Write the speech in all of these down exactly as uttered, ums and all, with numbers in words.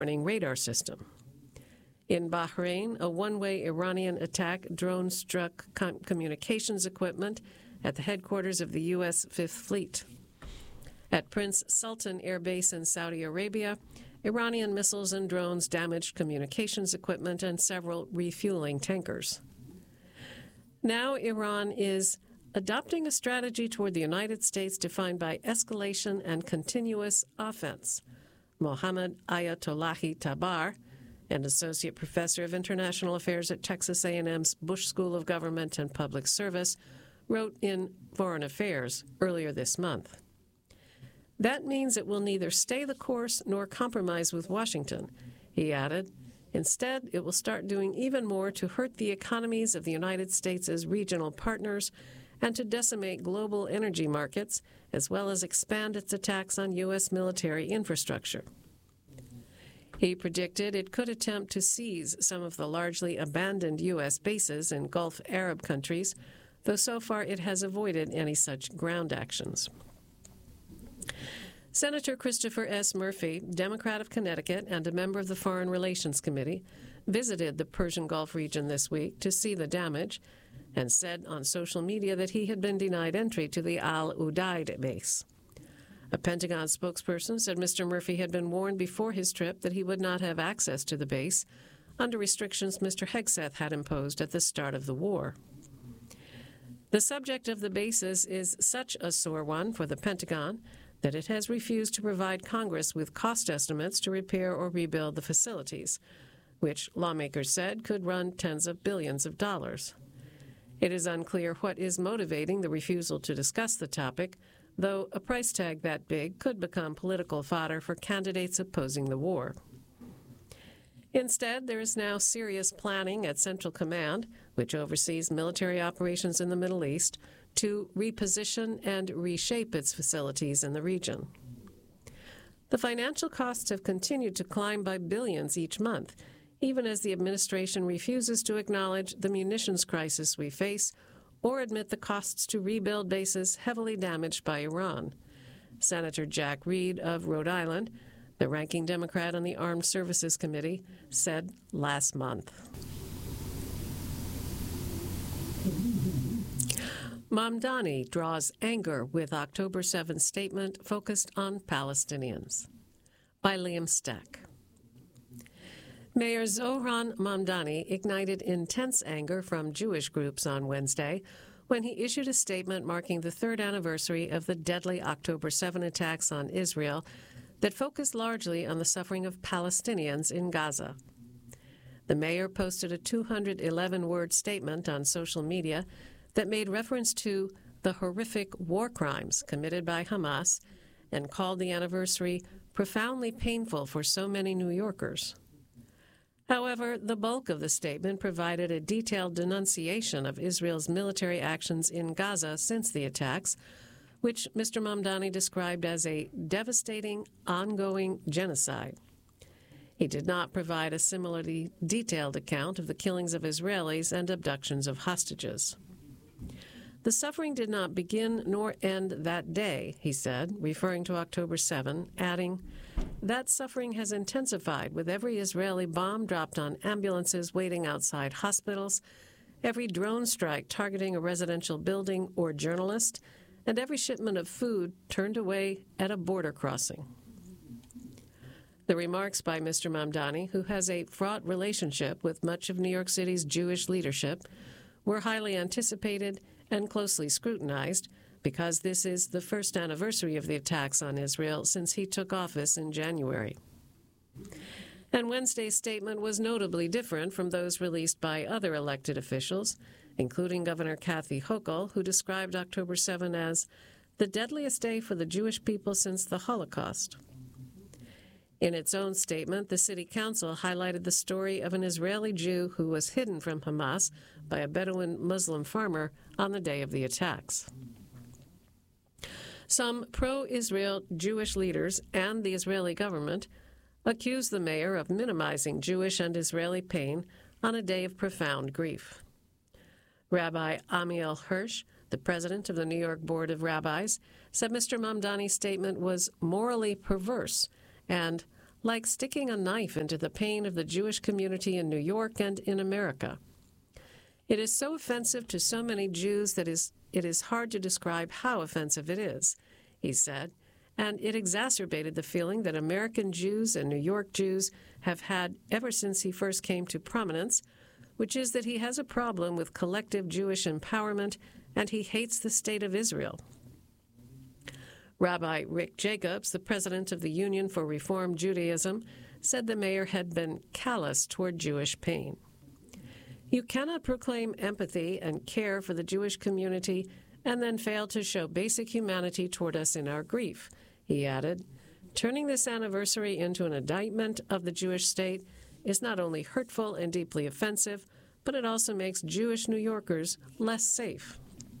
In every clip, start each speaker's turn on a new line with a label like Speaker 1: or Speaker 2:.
Speaker 1: warning radar system. In Bahrain, a one-way Iranian attack drone struck com- communications equipment at the headquarters of the U S Fifth Fleet. At Prince Sultan Air Base in Saudi Arabia, Iranian missiles and drones damaged communications equipment and several refueling tankers. Now Iran is adopting a strategy toward the United States defined by escalation and continuous offense. Mohammad Ayatollahi Tabar, an associate professor of international affairs at Texas A and M's Bush School of Government and Public Service, wrote in Foreign Affairs earlier this month. That means it will neither stay the course nor compromise with Washington, he added. Instead, it will start doing even more to hurt the economies of the United States as regional partners and to decimate global energy markets, as well as expand its attacks on U S military infrastructure. He predicted it could attempt to seize some of the largely abandoned U S bases in Gulf Arab countries, though so far it has avoided any such ground actions. Senator Christopher S. Murphy, Democrat of Connecticut and a member of the Foreign Relations Committee, visited the Persian Gulf region this week to see the damage and said on social media that he had been denied entry to the Al Udeid base. A Pentagon spokesperson said Mister Murphy had been warned before his trip that he would not have access to the base under restrictions Mister Hegseth had imposed at the start of the war. The subject of the bases is such a sore one for the Pentagon that it has refused to provide Congress with cost estimates to repair or rebuild the facilities, which lawmakers said could run tens of billions of dollars. It is unclear what is motivating the refusal to discuss the topic, though a price tag that big could become political fodder for candidates opposing the war. Instead, there is now serious planning at Central Command, which oversees military operations in the Middle East, to reposition and reshape its facilities in the region. The financial costs have continued to climb by billions each month, even as the administration refuses to acknowledge the munitions crisis we face or admit the costs to rebuild bases heavily damaged by Iran. Senator Jack Reed of Rhode Island, the ranking Democrat on the Armed Services Committee, said last month. Mamdani draws anger with October seventh statement focused on Palestinians. By Liam Steck. Mayor Zohran Mamdani ignited intense anger from Jewish groups on Wednesday when he issued a statement marking the third anniversary of the deadly October seventh attacks on Israel that focused largely on the suffering of Palestinians in Gaza. The mayor posted a two hundred eleven word statement on social media that made reference to the horrific war crimes committed by Hamas and called the anniversary profoundly painful for so many New Yorkers. However, the bulk of the statement provided a detailed denunciation of Israel's military actions in Gaza since the attacks, which Mister Mamdani described as a devastating, ongoing genocide. He did not provide a similarly detailed account of the killings of Israelis and abductions of hostages. The suffering did not begin nor end that day, he said, referring to October seventh, adding, that suffering has intensified with every Israeli bomb dropped on ambulances waiting outside hospitals, every drone strike targeting a residential building or journalist, and every shipment of food turned away at a border crossing. The remarks by Mister Mamdani, who has a fraught relationship with much of New York City's Jewish leadership, were highly anticipated and closely scrutinized because this is the first anniversary of the attacks on Israel since he took office in January. And Wednesday's statement was notably different from those released by other elected officials, including Governor Kathy Hochul, who described October seventh as the deadliest day for the Jewish people since the Holocaust. In its own statement, the city council highlighted the story of an Israeli Jew who was hidden from Hamas by a Bedouin Muslim farmer on the day of the attacks. Some pro-Israel Jewish leaders and the Israeli government accused the mayor of minimizing Jewish and Israeli pain on a day of profound grief. Rabbi Amiel Hirsch, the president of the New York Board of Rabbis, said Mister Mamdani's statement was morally perverse and like sticking a knife into the pain of the Jewish community in New York and in America. It is so offensive to so many Jews that is, it is hard to describe how offensive it is, he said, and it exacerbated the feeling that American Jews and New York Jews have had ever since he first came to prominence, which is that he has a problem with collective Jewish empowerment and he hates the state of Israel. Rabbi Rick Jacobs, the president of the Union for Reform Judaism, said the mayor had been callous toward Jewish pain. You cannot proclaim empathy and care for the Jewish community and then fail to show basic humanity toward us in our grief, he added. Turning this anniversary into an indictment of the Jewish state is not only hurtful and deeply offensive, but it also makes Jewish New Yorkers less safe.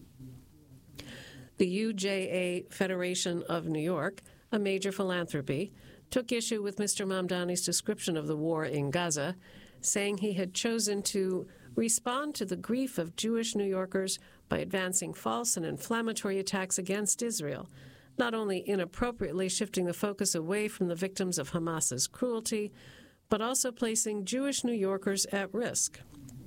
Speaker 1: The U J A Federation of New York, a major philanthropy, took issue with Mister Mamdani's description of the war in Gaza, saying he had chosen to respond to the grief of Jewish New Yorkers by advancing false and inflammatory attacks against Israel, not only inappropriately shifting the focus away from the victims of Hamas's cruelty, but also placing Jewish New Yorkers at risk.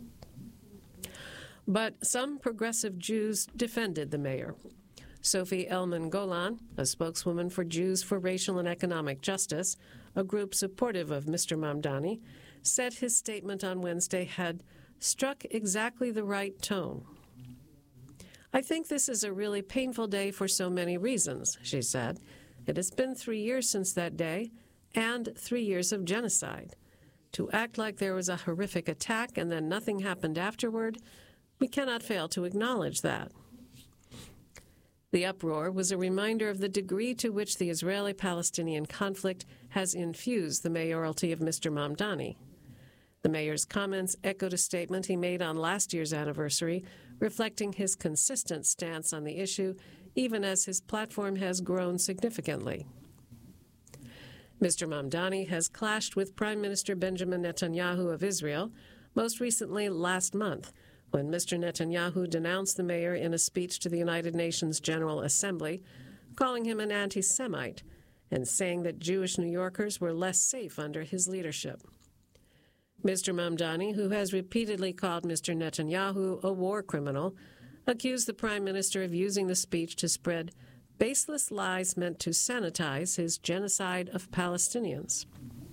Speaker 1: But some progressive Jews defended the mayor. Sophie Elman Golan, a spokeswoman for Jews for Racial and Economic Justice, a group supportive of Mister Mamdani, said his statement on Wednesday had struck exactly the right tone. I think this is a really painful day for so many reasons, she said. It has been three years since that day, and three years of genocide. To act like there was a horrific attack and then nothing happened afterward, we cannot fail to acknowledge that. The uproar was a reminder of the degree to which the Israeli-Palestinian conflict has infused the mayoralty of Mister Mamdani. The mayor's comments echoed a statement he made on last year's anniversary, reflecting his consistent stance on the issue, even as his platform has grown significantly. Mister Mamdani has clashed with Prime Minister Benjamin Netanyahu of Israel, most recently last month, when Mister Netanyahu denounced the mayor in a speech to the United Nations General Assembly, calling him an anti-Semite and saying that Jewish New Yorkers were less safe under his leadership. Mister Mamdani, who has repeatedly called Mister Netanyahu a war criminal, accused the Prime Minister of using the speech to spread baseless lies meant to sanitize his genocide of Palestinians.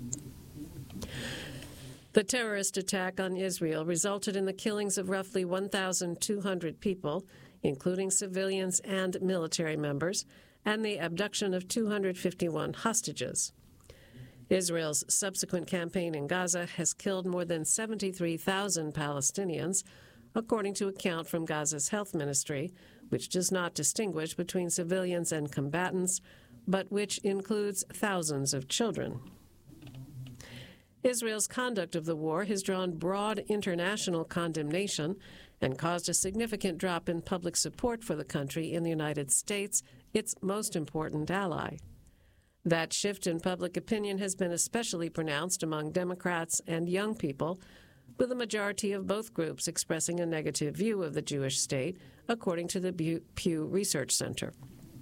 Speaker 1: The terrorist attack on Israel resulted in the killings of roughly one thousand two hundred people, including civilians and military members, and the abduction of two hundred fifty-one hostages. Israel's subsequent campaign in Gaza has killed more than seventy-three thousand Palestinians, according to a count from Gaza's health ministry, which does not distinguish between civilians and combatants, but which includes thousands of children. Israel's conduct of the war has drawn broad international condemnation and caused a significant drop in public support for the country in the United States, its most important ally. That shift in public opinion has been especially pronounced among Democrats and young people, with a majority of both groups expressing a negative view of the Jewish state, according to the Pew Research Center.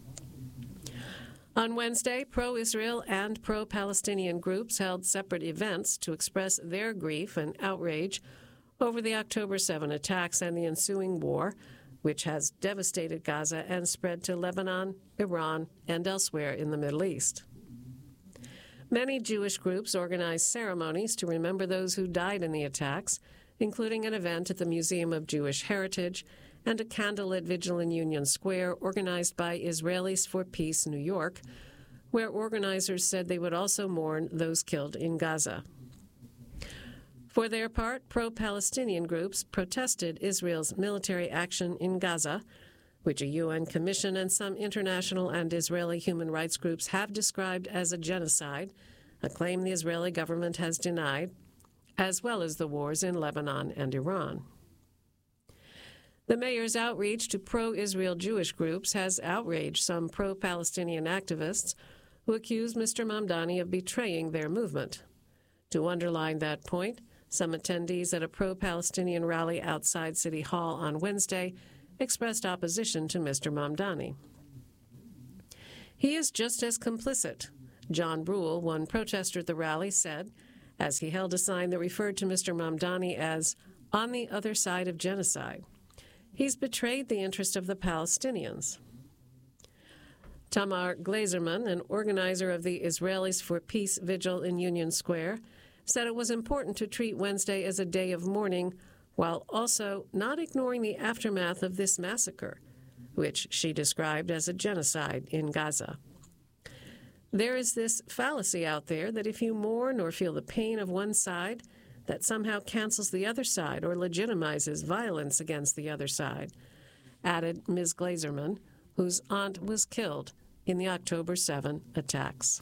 Speaker 1: On Wednesday, pro-Israel and pro-Palestinian groups held separate events to express their grief and outrage over the October seventh attacks and the ensuing war, which has devastated Gaza and spread to Lebanon, Iran, and elsewhere in the Middle East. Many Jewish groups organized ceremonies to remember those who died in the attacks, including an event at the Museum of Jewish Heritage and a candlelit vigil in Union Square organized by Israelis for Peace New York, where organizers said they would also mourn those killed in Gaza. For their part, pro-Palestinian groups protested Israel's military action in Gaza, which a U N commission and some international and Israeli human rights groups have described as a genocide, a claim the Israeli government has denied, as well as the wars in Lebanon and Iran. The mayor's outreach to pro-Israel Jewish groups has outraged some pro-Palestinian activists who accuse Mister Mamdani of betraying their movement. To underline that point, some attendees at a pro-Palestinian rally outside City Hall on Wednesday expressed opposition to Mister Mamdani. He is just as complicit. John Brule, one protester at the rally, said, as he held a sign that referred to Mister Mamdani as on the other side of genocide, "He's betrayed the interest of the Palestinians." Tamar Glazerman, an organizer of the Israelis for Peace Vigil in Union Square, said it was important to treat Wednesday as a day of mourning while also not ignoring the aftermath of this massacre, which she described as a genocide in Gaza. There is this fallacy out there that if you mourn or feel the pain of one side, that somehow cancels the other side or legitimizes violence against the other side, added Miz Glazerman, whose aunt was killed in the October seventh attacks.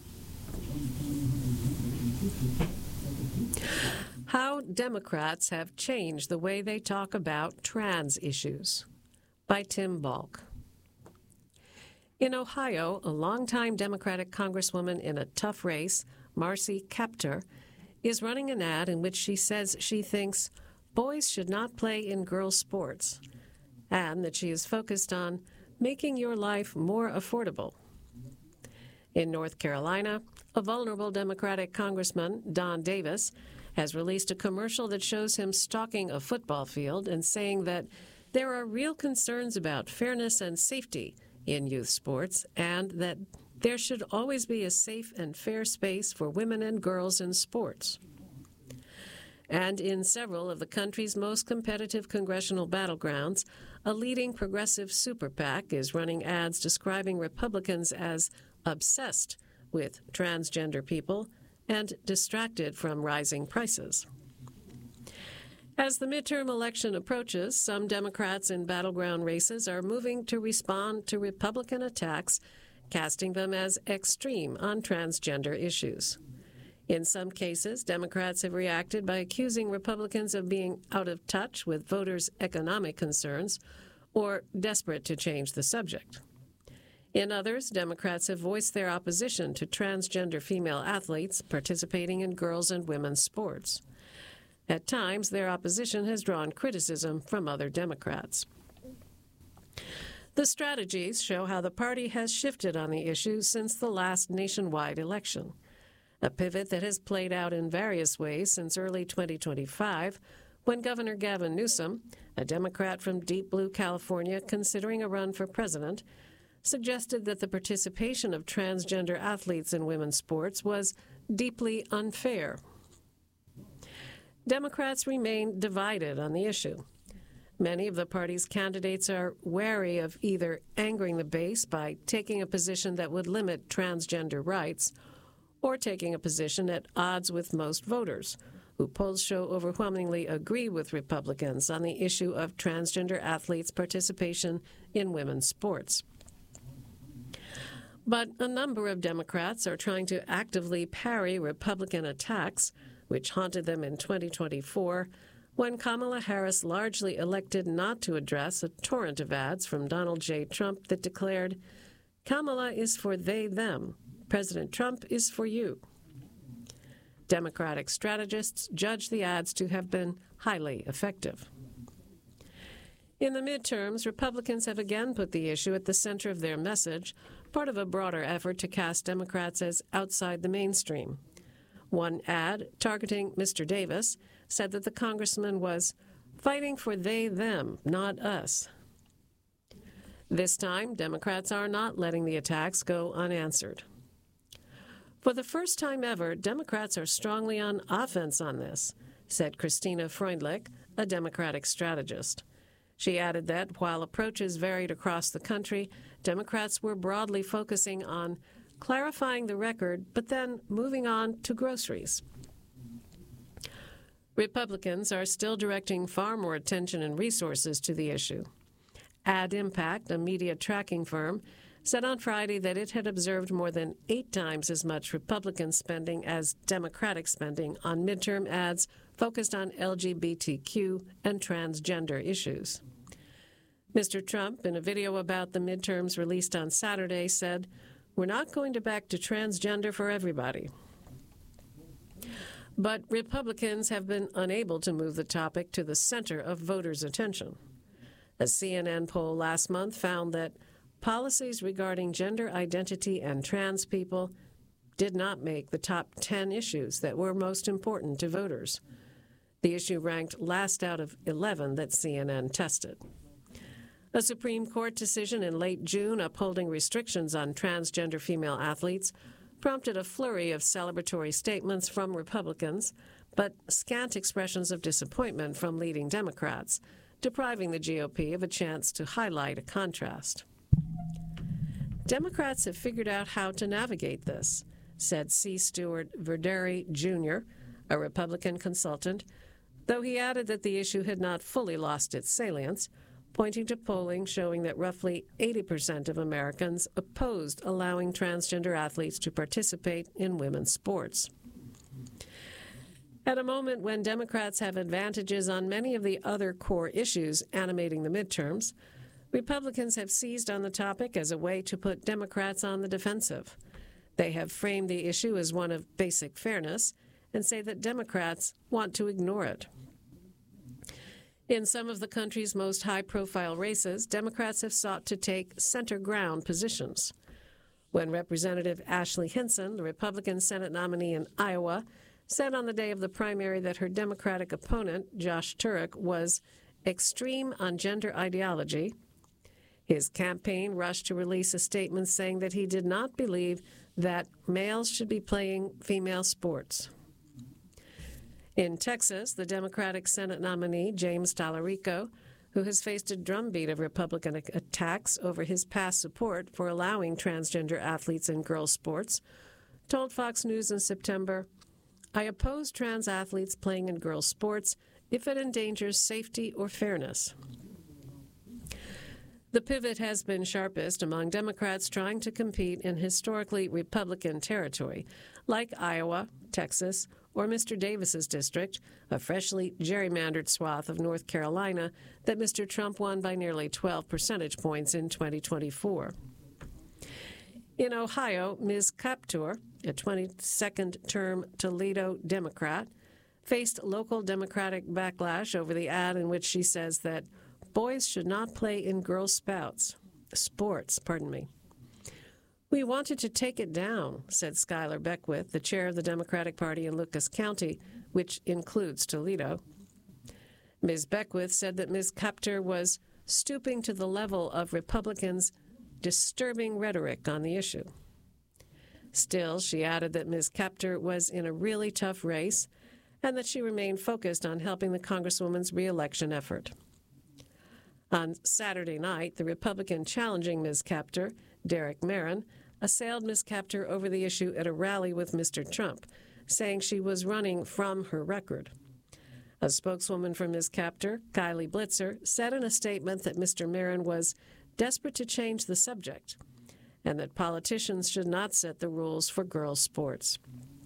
Speaker 1: How Democrats have changed the way they talk about trans issues, by Tim Balk. In Ohio, a longtime Democratic congresswoman in a tough race, Marcy Kaptur, is running an ad in which she says she thinks boys should not play in girls' sports, and that she is focused on making your life more affordable. In North Carolina, a vulnerable Democratic congressman, Don Davis, has released a commercial that shows him stalking a football field and saying that there are real concerns about fairness and safety in youth sports, and that there should always be a safe and fair space for women and girls in sports. And in several of the country's most competitive congressional battlegrounds, a leading progressive super PAC is running ads describing Republicans as obsessed with transgender people and distracted from rising prices. As the midterm election approaches, some Democrats in battleground races are moving to respond to Republican attacks, casting them as extreme on transgender issues. In some cases, Democrats have reacted by accusing Republicans of being out of touch with voters' economic concerns or desperate to change the subject. In others, Democrats have voiced their opposition to transgender female athletes participating in girls' and women's sports. At times, their opposition has drawn criticism from other Democrats. The strategies show how the party has shifted on the issue since the last nationwide election, a pivot that has played out in various ways since early twenty twenty-five, when Governor Gavin Newsom, a Democrat from deep blue California considering a run for president, suggested that the participation of transgender athletes in women's sports was deeply unfair. Democrats remain divided on the issue. Many of the party's candidates are wary of either angering the base by taking a position that would limit transgender rights or taking a position at odds with most voters, who polls show overwhelmingly agree with Republicans on the issue of transgender athletes' participation in women's sports. But a number of Democrats are trying to actively parry Republican attacks, which haunted them in twenty twenty-four, when Kamala Harris largely elected not to address a torrent of ads from Donald J. Trump that declared, "Kamala is for they, them. President Trump is for you." Democratic strategists judge the ads to have been highly effective. In the midterms, Republicans have again put the issue at the center of their message, part of a broader effort to cast Democrats as outside the mainstream. One ad, targeting Mister Davis, said that the congressman was fighting for they, them, not us. This time, Democrats are not letting the attacks go unanswered. For the first time ever, Democrats are strongly on offense on this, said Christina Freundlich, a Democratic strategist. She added that while approaches varied across the country, Democrats were broadly focusing on clarifying the record, but then moving on to groceries. Republicans are still directing far more attention and resources to the issue. Ad Impact, a media tracking firm, said on Friday that it had observed more than eight times as much Republican spending as Democratic spending on midterm ads focused on L G B T Q and transgender issues. Mister Trump, in a video about the midterms released on Saturday, said, "We're not going to back to transgender for everybody." But Republicans have been unable to move the topic to the center of voters' attention. A C N N poll last month found that policies regarding gender identity and trans people did not make the top ten issues that were most important to voters. The issue ranked last out of eleven that C N N tested. A Supreme Court decision in late June upholding restrictions on transgender female athletes prompted a flurry of celebratory statements from Republicans, but scant expressions of disappointment from leading Democrats, depriving the G O P of a chance to highlight a contrast. Democrats have figured out how to navigate this, said C. Stewart Verderi, Junior, a Republican consultant, though he added that the issue had not fully lost its salience, pointing to polling showing that roughly eighty percent of Americans opposed allowing transgender athletes to participate in women's sports. At a moment when Democrats have advantages on many of the other core issues animating the midterms, Republicans have seized on the topic as a way to put Democrats on the defensive. They have framed the issue as one of basic fairness and say that Democrats want to ignore it. In some of the country's most high-profile races, Democrats have sought to take center-ground positions. When Representative Ashley Hinson, the Republican Senate nominee in Iowa, said on the day of the primary that her Democratic opponent, Josh Turek, was extreme on gender ideology, his campaign rushed to release a statement saying that he did not believe that males should be playing female sports. In Texas, the Democratic Senate nominee, James Tallarico, who has faced a drumbeat of Republican attacks over his past support for allowing transgender athletes in girls' sports, told Fox News in September, "I oppose trans athletes playing in girls' sports if it endangers safety or fairness." The pivot has been sharpest among Democrats trying to compete in historically Republican territory, like Iowa, Texas, or Mister Davis's district, a freshly gerrymandered swath of North Carolina that Mister Trump won by nearly twelve percentage points in twenty twenty-four. In Ohio, Miz Kaptur, a twenty-second-term Toledo Democrat, faced local Democratic backlash over the ad in which she says that boys should not play in girls' spouts, sports, pardon me. "We wanted to take it down," said Skylar Beckwith, the chair of the Democratic Party in Lucas County, which includes Toledo. Miz Beckwith said that Miz Kaptur was stooping to the level of Republicans' disturbing rhetoric on the issue. Still, she added that Miz Kaptur was in a really tough race and that she remained focused on helping the Congresswoman's re-election effort. On Saturday night, the Republican challenging Miz Kaptur, Derek Marin, assailed Miz Kaptur over the issue at a rally with Mister Trump, saying she was running from her record. A spokeswoman for Miz Kaptur, Kylie Blitzer, said in a statement that Mister Marin was desperate to change the subject and that politicians should not set the rules for girls' sports.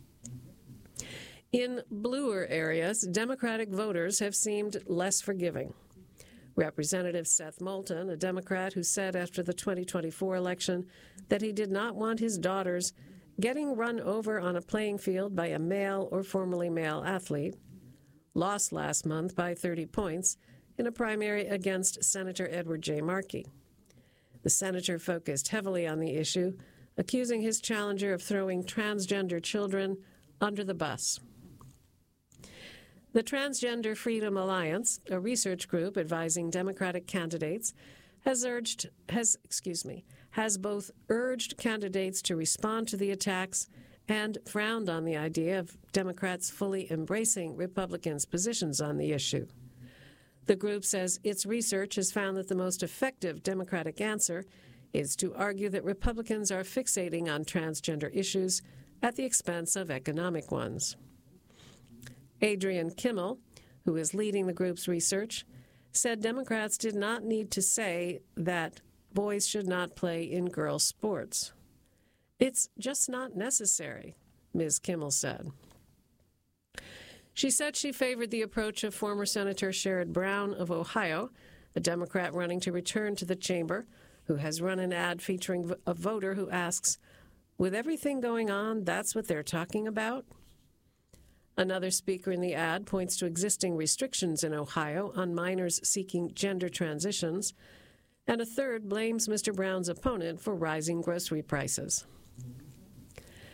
Speaker 1: In bluer areas, Democratic voters have seemed less forgiving. Representative Seth Moulton, a Democrat who said after the twenty twenty-four election that he did not want his daughters getting run over on a playing field by a male or formerly male athlete, lost last month by thirty points in a primary against Senator Edward J. Markey. The senator focused heavily on the issue, accusing his challenger of throwing transgender children under the bus. The Transgender Freedom Alliance, a research group advising Democratic candidates, has urged has excuse me has both urged candidates to respond to the attacks and frowned on the idea of Democrats fully embracing Republicans' positions on the issue. The group says its research has found that the most effective Democratic answer is to argue that Republicans are fixating on transgender issues at the expense of economic ones. Adrian Kimmel, who is leading the group's research, said Democrats did not need to say that boys should not play in girls' sports. It's just not necessary, Miz Kimmel said. She said she favored the approach of former Senator Sherrod Brown of Ohio, a Democrat running to return to the chamber, who has run an ad featuring a voter who asks, "With everything going on, that's what they're talking about?" Another speaker in the ad points to existing restrictions in Ohio on minors seeking gender transitions, and a third blames Mister Brown's opponent for rising grocery prices.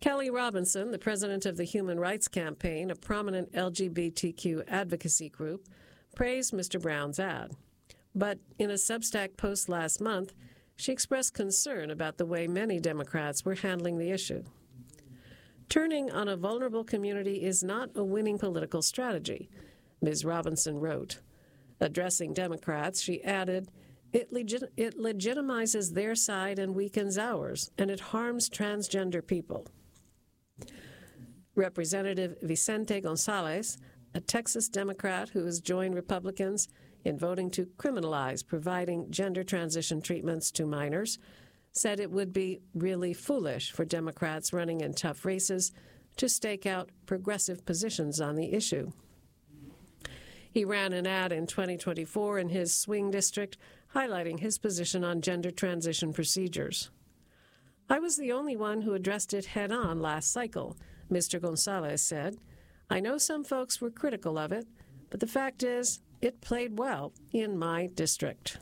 Speaker 1: Kelly Robinson, the president of the Human Rights Campaign, a prominent L G B T Q advocacy group, praised Mister Brown's ad. But in a Substack post last month, she expressed concern about the way many Democrats were handling the issue. Turning on a vulnerable community is not a winning political strategy, Miz Robinson wrote. Addressing Democrats, she added, It, legit- it legitimizes their side and weakens ours, and it harms transgender people. Representative Vicente Gonzalez, a Texas Democrat who has joined Republicans in voting to criminalize providing gender transition treatments to minors, said it would be really foolish for Democrats running in tough races to stake out progressive positions on the issue. He ran an ad in twenty twenty-four in his swing district highlighting his position on gender transition procedures. I was the only one who addressed it head-on last cycle, Mister Gonzalez said. I know some folks were critical of it, but the fact is, it played well in my district.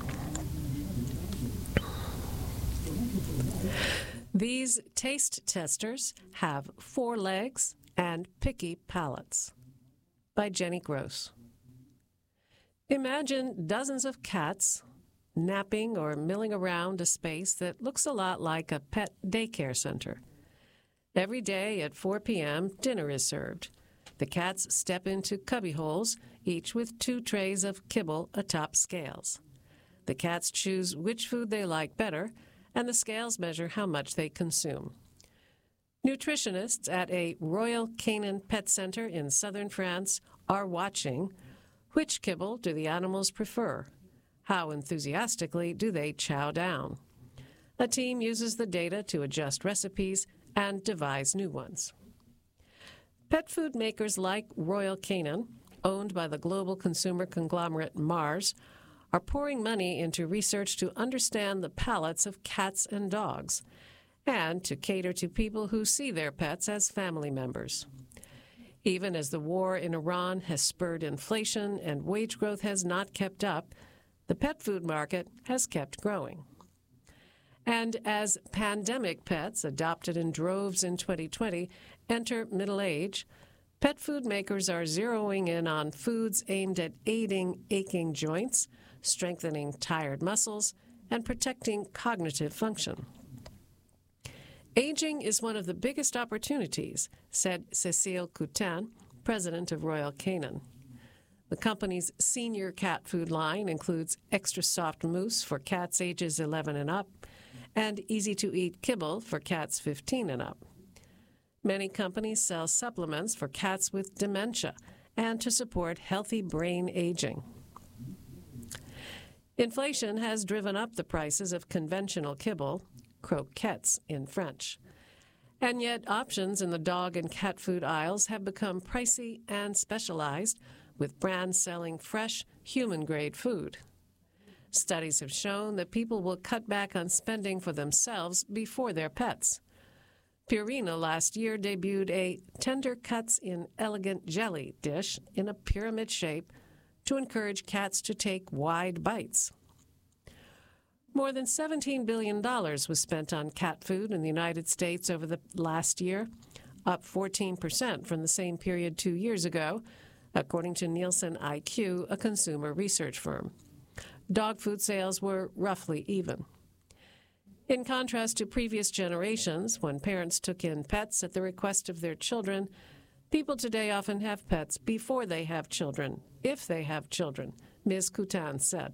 Speaker 1: These taste testers have four legs and picky palates. By Jenny Gross. Imagine dozens of cats napping or milling around a space that looks a lot like a pet daycare center. Every day at four p.m., dinner is served. The cats step into cubby holes, each with two trays of kibble atop scales. The cats choose which food they like better, and the scales measure how much they consume. Nutritionists at a Royal Canin Pet Center in southern France are watching. Which kibble do the animals prefer? How enthusiastically do they chow down? A team uses the data to adjust recipes and devise new ones. Pet food makers like Royal Canin, owned by the global consumer conglomerate Mars, are pouring money into research to understand the palates of cats and dogs, and to cater to people who see their pets as family members. Even as the war in Iran has spurred inflation and wage growth has not kept up, the pet food market has kept growing. And as pandemic pets, adopted in droves in twenty twenty, enter middle age, pet food makers are zeroing in on foods aimed at aiding aching joints, strengthening tired muscles, and protecting cognitive function. Aging is one of the biggest opportunities, said Cécile Coutin, president of Royal Canin. The company's senior cat food line includes extra soft mousse for cats ages eleven and up, and easy-to-eat kibble for cats fifteen and up. Many companies sell supplements for cats with dementia and to support healthy brain aging. Inflation has driven up the prices of conventional kibble, croquettes in French. And yet options in the dog and cat food aisles have become pricey and specialized, with brands selling fresh, human-grade food. Studies have shown that people will cut back on spending for themselves before their pets. Purina last year debuted a tender cuts in elegant jelly dish in a pyramid shape to encourage cats to take wide bites. More than seventeen billion dollars was spent on cat food in the United States over the last year, up fourteen percent from the same period two years ago, according to Nielsen I Q, a consumer research firm. Dog food sales were roughly even. In contrast to previous generations, when parents took in pets at the request of their children, people today often have pets before they have children, if they have children, Miz Coutin said.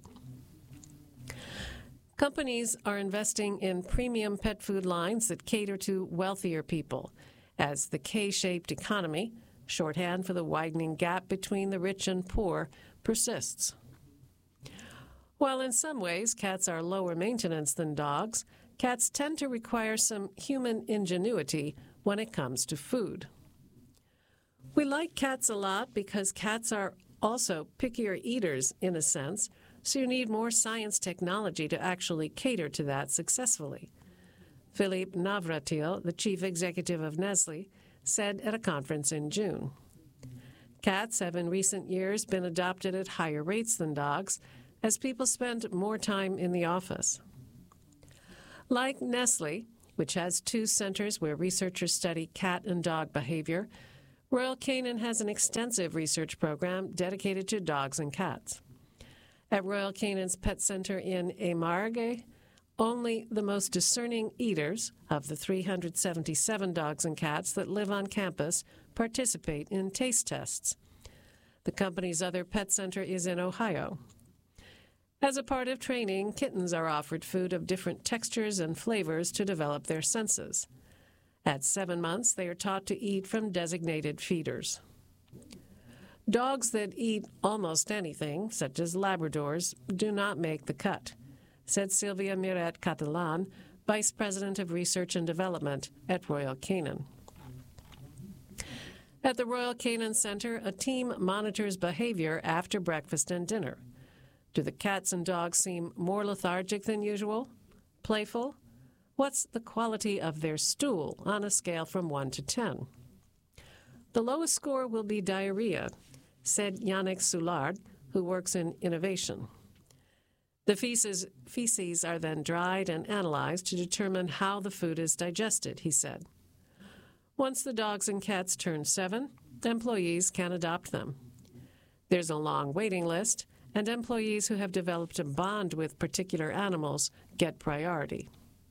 Speaker 1: Companies are investing in premium pet food lines that cater to wealthier people, as the K-shaped economy, shorthand for the widening gap between the rich and poor, persists. While in some ways cats are lower maintenance than dogs, cats tend to require some human ingenuity when it comes to food. We like cats a lot because cats are also pickier eaters, in a sense, so you need more science technology to actually cater to that successfully. Philippe Navratil, the chief executive of Nestlé, said at a conference in June. Cats have in recent years been adopted at higher rates than dogs as people spend more time in the office. Like Nestlé, which has two centers where researchers study cat and dog behavior, Royal Canin has an extensive research program dedicated to dogs and cats. At Royal Canin's Pet Center in Aimarguey, only the most discerning eaters of the three hundred seventy-seven dogs and cats that live on campus participate in taste tests. The company's other pet center is in Ohio. As a part of training, kittens are offered food of different textures and flavors to develop their senses. At seven months, they are taught to eat from designated feeders. Dogs that eat almost anything, such as Labradors, do not make the cut, said Sylvia Miret Catalan, Vice President of Research and Development at Royal Canin. At the Royal Canin Center, a team monitors behavior after breakfast and dinner. Do the cats and dogs seem more lethargic than usual? Playful? What's the quality of their stool on a scale from one to ten? The lowest score will be diarrhea, said Yannick Soulard, who works in innovation. The feces, feces are then dried and analyzed to determine how the food is digested, he said. Once the dogs and cats turn seven, employees can adopt them. There's a long waiting list, and employees who have developed a bond with particular animals get priority.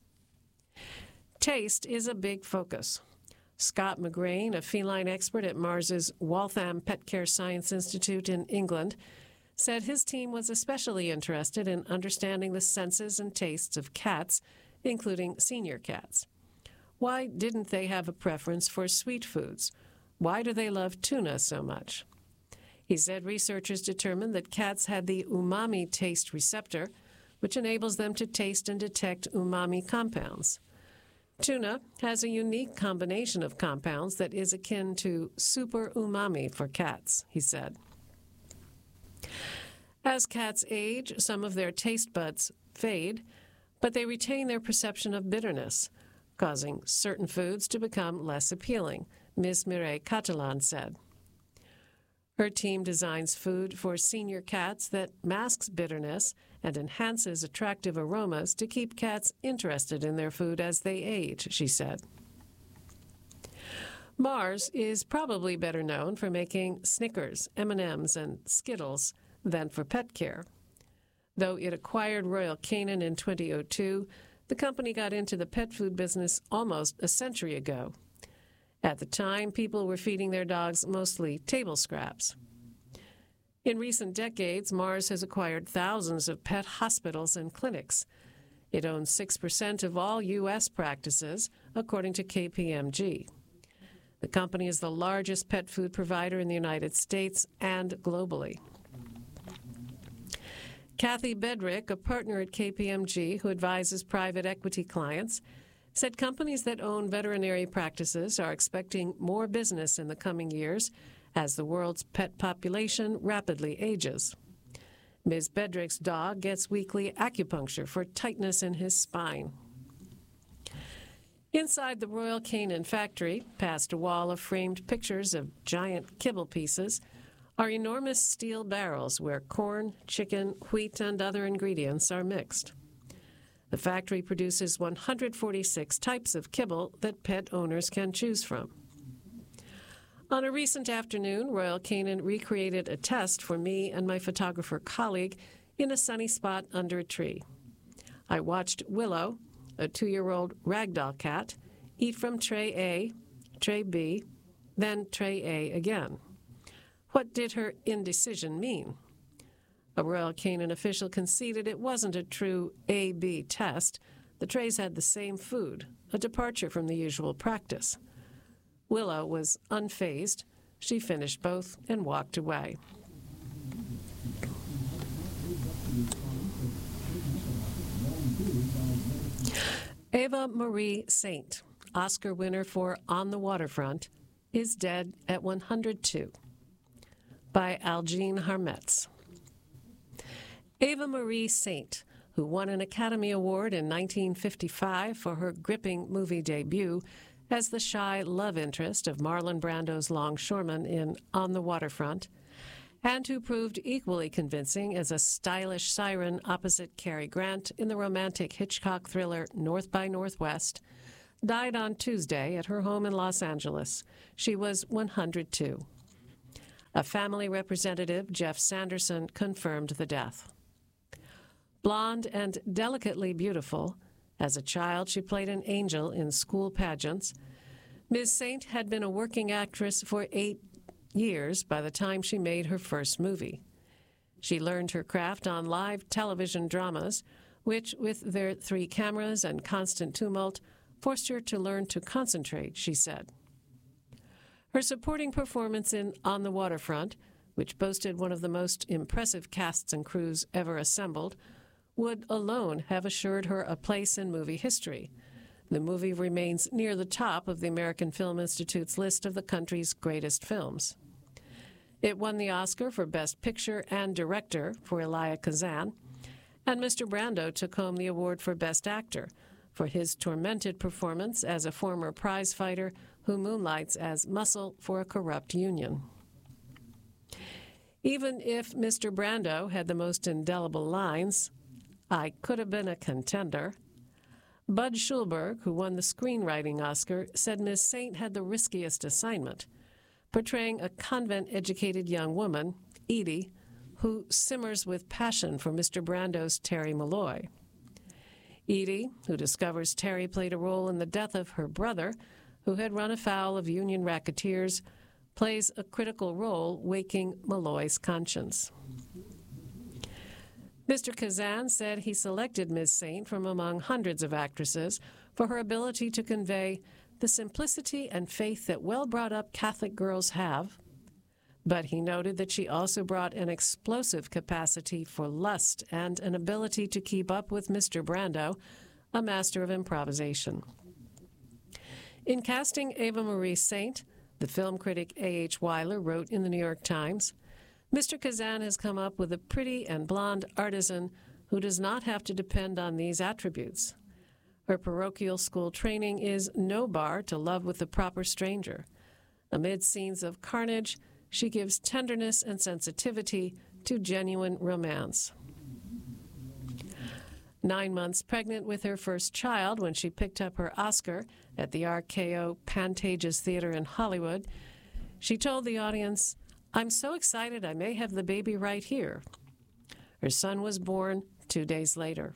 Speaker 1: Taste is a big focus. Scott McGrain, a feline expert at Mars's Waltham Pet Care Science Institute in England, said his team was especially interested in understanding the senses and tastes of cats, including senior cats. Why didn't they have a preference for sweet foods? Why do they love tuna so much? He said researchers determined that cats had the umami taste receptor, which enables them to taste and detect umami compounds. Tuna has a unique combination of compounds that is akin to super umami for cats, he said. As cats age, some of their taste buds fade, but they retain their perception of bitterness, causing certain foods to become less appealing, Miz Mireille Catalan said. Her team designs food for senior cats that masks bitterness and enhances attractive aromas to keep cats interested in their food as they age, she said. Mars is probably better known for making Snickers, M and M's, and Skittles than for pet care. Though it acquired Royal Canin in two thousand two, the company got into the pet food business almost a century ago. At the time, people were feeding their dogs mostly table scraps. In recent decades, Mars has acquired thousands of pet hospitals and clinics. It owns six percent of all U S practices, according to K P M G. The company is the largest pet food provider in the United States and globally. Kathy Bedrick, a partner at K P M G who advises private equity clients, said companies that own veterinary practices are expecting more business in the coming years as the world's pet population rapidly ages. Miz Bedrick's dog gets weekly acupuncture for tightness in his spine. Inside the Royal Canin factory, past a wall of framed pictures of giant kibble pieces, are enormous steel barrels where corn, chicken, wheat, and other ingredients are mixed. The factory produces one hundred forty-six types of kibble that pet owners can choose from. On a recent afternoon, Royal Canin recreated a test for me and my photographer colleague in a sunny spot under a tree. I watched Willow, a two-year-old ragdoll cat, eat from tray A, tray B, then tray A again. What did her indecision mean? A Royal Canin official conceded it wasn't a true A B test. The trays had the same food, a departure from the usual practice. Willow was unfazed. She finished both and walked away. Eva Marie Saint, Oscar winner for On the Waterfront, is dead at one hundred two. By Algene Harmetz. Eva Marie Saint, who won an Academy Award in nineteen fifty-five for her gripping movie debut as the shy love interest of Marlon Brando's longshoreman in On the Waterfront, and who proved equally convincing as a stylish siren opposite Cary Grant in the romantic Hitchcock thriller North by Northwest, died on Tuesday at her home in Los Angeles. She was one hundred two. A family representative, Jeff Sanderson, confirmed the death. Blonde and delicately beautiful, as a child she played an angel in school pageants. Miz Saint had been a working actress for eight years by the time she made her first movie. She learned her craft on live television dramas, which, with their three cameras and constant tumult, forced her to learn to concentrate, she said. Her supporting performance in On the Waterfront, which boasted one of the most impressive casts and crews ever assembled, would alone have assured her a place in movie history. The movie remains near the top of the American Film Institute's list of the country's greatest films. It won the Oscar for Best Picture and Director for Elia Kazan, and Mister Brando took home the award for Best Actor for his tormented performance as a former prize fighter who moonlights as muscle for a corrupt union. Even if Mister Brando had the most indelible lines, "I could have been a contender," Bud Schulberg, who won the screenwriting Oscar, said Miz Saint had the riskiest assignment, portraying a convent-educated young woman, Edie, who simmers with passion for Mister Brando's Terry Malloy. Edie, who discovers Terry played a role in the death of her brother, who had run afoul of union racketeers, plays a critical role waking Malloy's conscience. Mister Kazan said he selected Miz Saint from among hundreds of actresses for her ability to convey the simplicity and faith that well-brought-up Catholic girls have, but he noted that she also brought an explosive capacity for lust and an ability to keep up with Mister Brando, a master of improvisation. In casting Ava Marie Saint, the film critic A H Weiler wrote in the New York Times, Mister Kazan has come up with a pretty and blonde artisan who does not have to depend on these attributes. Her parochial school training is no bar to love with the proper stranger. Amid scenes of carnage, she gives tenderness and sensitivity to genuine romance. Nine months pregnant with her first child when she picked up her Oscar at the R K O Pantages Theater in Hollywood, she told the audience, "I'm so excited I may have the baby right here." Her son was born two days later.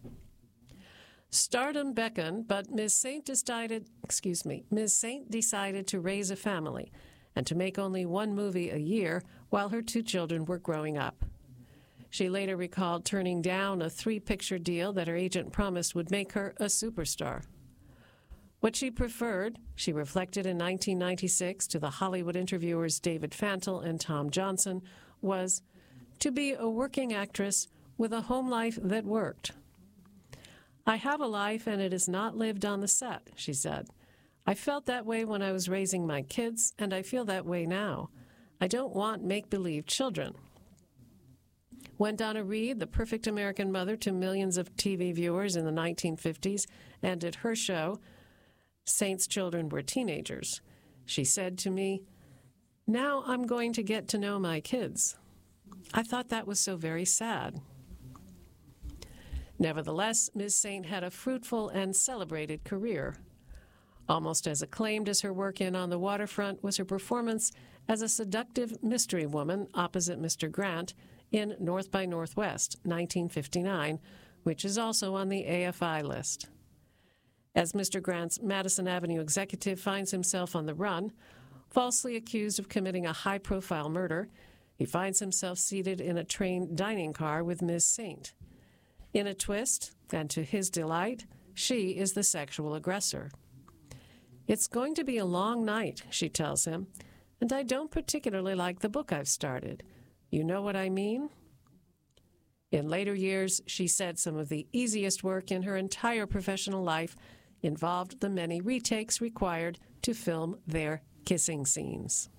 Speaker 1: Stardom beckoned, but Miz Saint decided, excuse me, Miz Saint decided to raise a family and to make only one movie a year while her two children were growing up. She later recalled turning down a three-picture deal that her agent promised would make her a superstar. What she preferred, she reflected in nineteen ninety-six to the Hollywood interviewers David Fantle and Tom Johnson, was to be a working actress with a home life that worked. "I have a life and it is not lived on the set," she said. "I felt that way when I was raising my kids, and I feel that way now. I don't want make-believe children." When Donna Reed, the perfect American mother to millions of T V viewers in the nineteen fifties, ended her show, Saint's children were teenagers. She said to me, "Now I'm going to get to know my kids." I thought that was so very sad. Nevertheless, Miz Saint had a fruitful and celebrated career. Almost as acclaimed as her work in On the Waterfront was her performance as a seductive mystery woman opposite Mister Grant in North by Northwest, nineteen fifty-nine, which is also on the A F I list. As Mister Grant's Madison Avenue executive finds himself on the run, falsely accused of committing a high-profile murder, he finds himself seated in a train dining car with Miz Saint. In a twist, and to his delight, she is the sexual aggressor. "It's going to be a long night," she tells him, "and I don't particularly like the book I've started. You know what I mean?" In later years, she said some of the easiest work in her entire professional life involved the many retakes required to film their kissing scenes.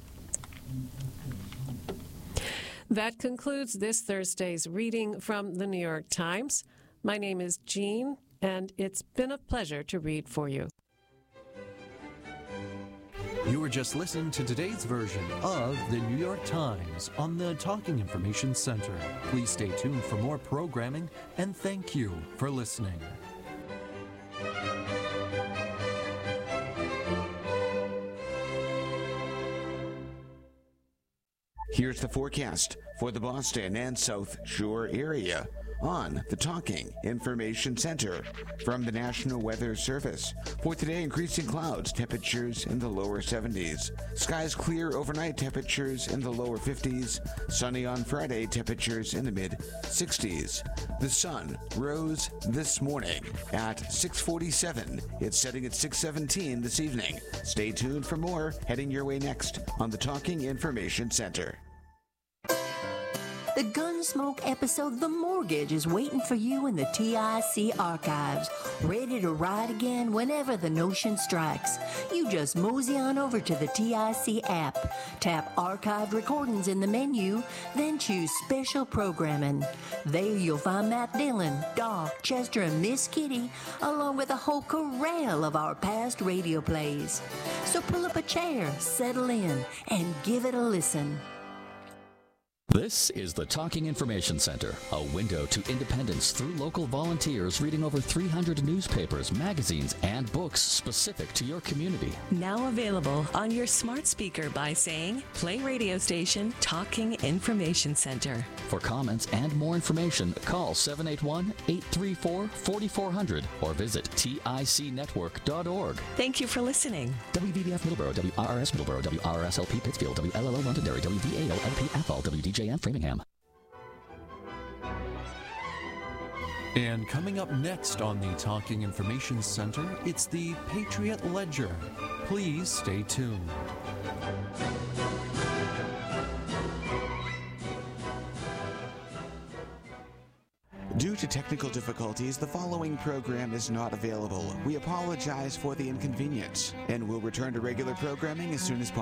Speaker 1: That concludes this Thursday's reading from the New York Times. My name is Jean, and it's been a pleasure to read for you.
Speaker 2: You were just listening to today's version of the New York Times on the Talking Information Center. Please stay tuned for more programming, and thank you for listening.
Speaker 3: Here's the forecast for the Boston and South Shore area on the Talking Information Center from the National Weather Service. For today, increasing clouds, temperatures in the lower seventies. Skies clear overnight, temperatures in the lower fifties. Sunny on Friday, temperatures in the mid sixties. The sun rose this morning at six forty-seven. It's setting at six seventeen this evening. Stay tuned for more heading your way next on the Talking Information Center.
Speaker 4: The Gunsmoke episode The Mortgage is waiting for you in the T I C archives, ready to ride again whenever the notion strikes. You just mosey on over to the T I C app, tap Archived Recordings in the menu, then choose Special Programming. There you'll find Matt Dillon, Doc, Chester, and Miss Kitty, along with a whole corral of our past radio plays. So pull up a chair, settle in, and give it a listen.
Speaker 5: This is the Talking Information Center, a window to independence through local volunteers reading over three hundred newspapers, magazines, and books specific to your community.
Speaker 6: Now available on your smart speaker by saying, play radio station Talking Information Center.
Speaker 5: For comments and more information, call seven eight one, eight three four, four four zero zero or visit T I C network dot org.
Speaker 6: Thank you for listening.
Speaker 5: W V B F Middleborough, W R R S Middleborough, W R R S L P Pittsfield, W L L O Londonderry, W V A O L P Athol, W D J M Framingham.
Speaker 2: And coming up next on the Talking Information Center, it's the Patriot Ledger. Please stay tuned.
Speaker 3: Due to technical difficulties, the following program is not available. We apologize for the inconvenience and will return to regular programming as soon as possible.